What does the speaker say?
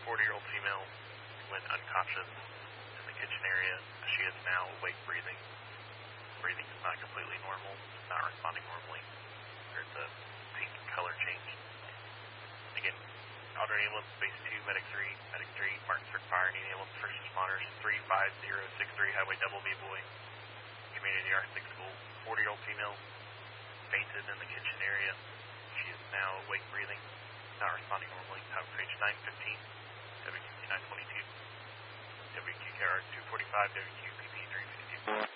40-year-old female went unconscious in the kitchen area. She is now awake breathing. Breathing is not completely normal, not responding normally. There's a pink color change. Again, Alder Ambulance, Base 2, Medic 3, Martinsburg Fire, need ambulance, first responders, 35063, Highway Double B Boy, Community R6 School, 40-year-old female, fainted in the kitchen area. She is now awake breathing, not responding normally. Time page 915, WQC 922, WQKR 245, WQPP 352.